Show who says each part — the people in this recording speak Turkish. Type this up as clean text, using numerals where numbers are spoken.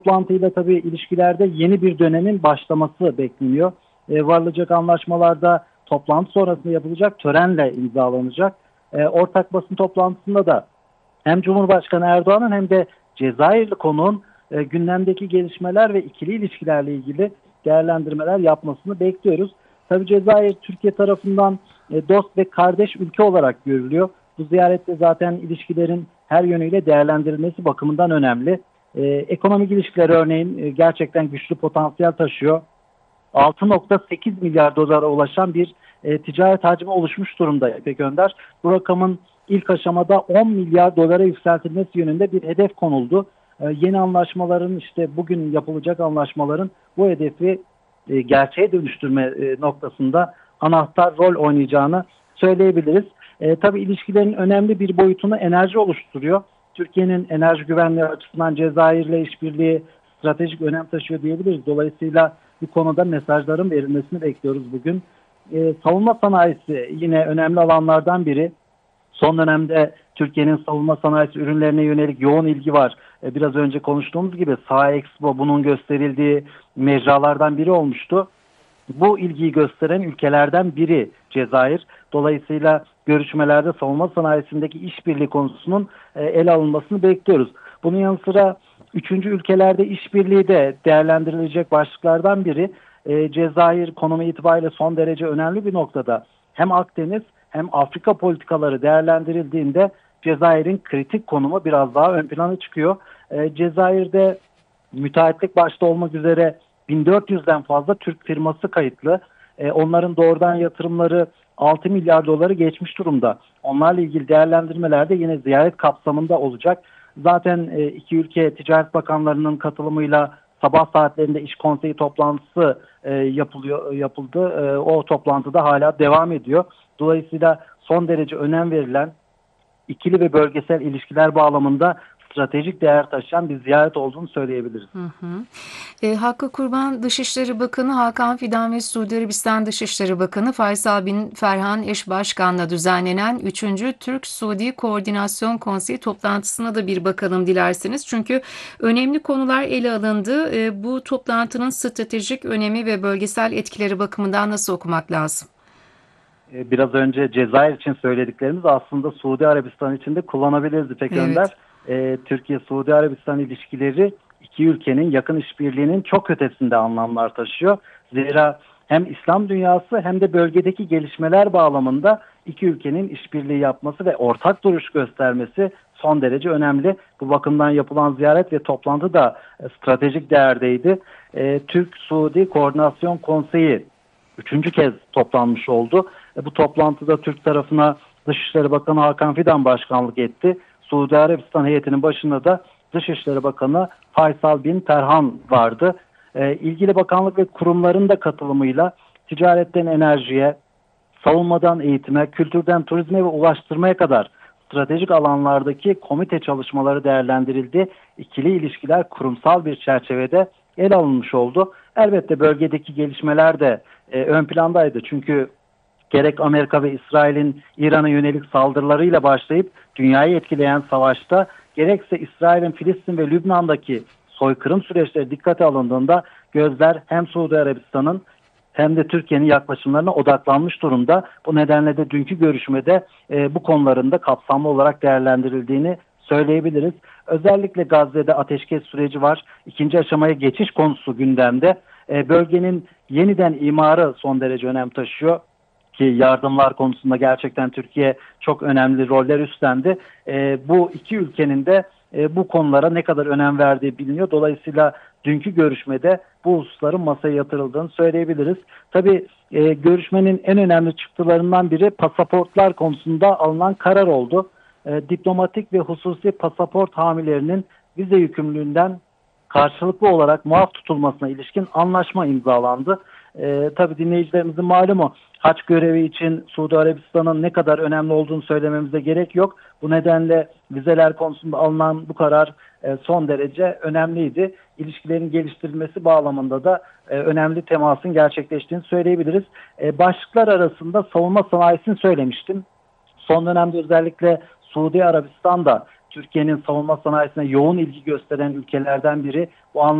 Speaker 1: toplantıyla tabii ilişkilerde yeni bir dönemin başlaması bekleniyor. Varılacak anlaşmalarda toplantı sonrasında yapılacak törenle imzalanacak. Ortak basın toplantısında da hem Cumhurbaşkanı Erdoğan'ın hem de Cezayirli konuğun gündemdeki gelişmeler ve ikili ilişkilerle ilgili değerlendirmeler yapmasını bekliyoruz. Tabii Cezayir Türkiye tarafından dost ve kardeş ülke olarak görülüyor. Bu ziyarette zaten ilişkilerin her yönüyle değerlendirilmesi bakımından önemli. Ekonomik ilişkiler örneğin gerçekten güçlü potansiyel taşıyor. 6,8 milyar dolara ulaşan bir ticaret hacmi oluşmuş durumda İpek Önder. Bu rakamın ilk aşamada 10 milyar dolara yükseltilmesi yönünde bir hedef konuldu. Yeni anlaşmaların işte bugün yapılacak anlaşmaların bu hedefi gerçeğe dönüştürme noktasında anahtar rol oynayacağını söyleyebiliriz. Tabii ilişkilerin önemli bir boyutunu enerji oluşturuyor. Türkiye'nin enerji güvenliği açısından Cezayir'le işbirliği stratejik önem taşıyor diyebiliriz. Dolayısıyla bu konuda mesajların verilmesini bekliyoruz bugün. Savunma sanayisi yine önemli alanlardan biri. Son dönemde Türkiye'nin savunma sanayisi ürünlerine yönelik yoğun ilgi var. Biraz önce konuştuğumuz gibi Saha Expo bunun gösterildiği mecralardan biri olmuştu. Bu ilgiyi gösteren ülkelerden biri Cezayir. Dolayısıyla görüşmelerde savunma sanayisindeki işbirliği konusunun ele alınmasını bekliyoruz. Bunun yanı sıra üçüncü ülkelerde işbirliği de değerlendirilecek başlıklardan biri. Cezayir konumu itibariyle son derece önemli bir noktada. Hem Akdeniz hem Afrika politikaları değerlendirildiğinde Cezayir'in kritik konumu biraz daha ön plana çıkıyor. Cezayir'de müteahhitlik başta olmak üzere 1400'den fazla Türk firması kayıtlı. Onların doğrudan yatırımları 6 milyar doları geçmiş durumda. Onlarla ilgili değerlendirmelerde yine ziyaret kapsamında olacak. Zaten iki ülke Ticaret Bakanlarının katılımıyla sabah saatlerinde iş konseyi toplantısı yapıldı. O toplantıda hala devam ediyor. Dolayısıyla son derece önem verilen ikili ve bölgesel ilişkiler bağlamında stratejik değer taşıyan bir ziyaret olduğunu söyleyebiliriz.
Speaker 2: Hakkı Kurban Dışişleri Bakanı Hakan Fidan ve Suudi Arabistan Dışişleri Bakanı Faysal bin Ferhan Eş Başkan'la düzenlenen 3. Türk-Suudi Koordinasyon Konseyi toplantısına da bir bakalım dilerseniz. Çünkü önemli konular ele alındı. Bu toplantının stratejik önemi ve bölgesel etkileri bakımından nasıl okumak lazım?
Speaker 1: Biraz önce Cezayir için söylediklerimiz aslında Suudi Arabistan için de kullanabiliriz İpek
Speaker 2: Evet.
Speaker 1: Önder. Türkiye-Suudi Arabistan ilişkileri iki ülkenin yakın işbirliğinin çok ötesinde anlamlar taşıyor. Zira hem İslam dünyası hem de bölgedeki gelişmeler bağlamında iki ülkenin işbirliği yapması ve ortak duruş göstermesi son derece önemli. Bu bakımdan yapılan ziyaret ve toplantı da stratejik değerdeydi. Türk-Suudi Koordinasyon Konseyi üçüncü kez toplanmış oldu. Bu toplantıda Türk tarafına Dışişleri Bakanı Hakan Fidan başkanlık etti. Suudi Arabistan heyetinin başında da Dışişleri Bakanı Faysal bin Ferhan vardı. İlgili bakanlık ve kurumların da katılımıyla ticaretten enerjiye, savunmadan eğitime, kültürden turizme ve ulaştırmaya kadar stratejik alanlardaki komite çalışmaları değerlendirildi. İkili ilişkiler kurumsal bir çerçevede ele alınmış oldu. Elbette bölgedeki gelişmeler de ön plandaydı. Çünkü gerek Amerika ve İsrail'in İran'a yönelik saldırılarıyla başlayıp dünyayı etkileyen savaşta gerekse İsrail'in Filistin ve Lübnan'daki soykırım süreçleri dikkate alındığında gözler hem Suudi Arabistan'ın hem de Türkiye'nin yaklaşımlarına odaklanmış durumda. Bu nedenle de dünkü görüşmede bu konuların da kapsamlı olarak değerlendirildiğini söyleyebiliriz. Özellikle Gazze'de ateşkes süreci var. İkinci aşamaya geçiş konusu gündemde. Bölgenin yeniden imarı son derece önem taşıyor ki yardımlar konusunda gerçekten Türkiye çok önemli roller üstlendi. Bu iki ülkenin de bu konulara ne kadar önem verdiği biliniyor. Dolayısıyla dünkü görüşmede bu hususların masaya yatırıldığını söyleyebiliriz. Tabii görüşmenin en önemli çıktılarından biri pasaportlar konusunda alınan karar oldu. Diplomatik ve hususi pasaport hamilerinin vize yükümlülüğünden karşılıklı olarak muaf tutulmasına ilişkin anlaşma imzalandı. Tabii dinleyicilerimizin malumu hac görevi için Suudi Arabistan'ın ne kadar önemli olduğunu söylememize gerek yok. Bu nedenle vizeler konusunda alınan bu karar son derece önemliydi. İlişkilerin geliştirilmesi bağlamında da önemli temasın gerçekleştiğini söyleyebiliriz. Başlıklar arasında savunma sanayisini söylemiştim. Son dönemde özellikle Suudi Arabistan'da Türkiye'nin savunma sanayisine yoğun ilgi gösteren ülkelerden biri. Bu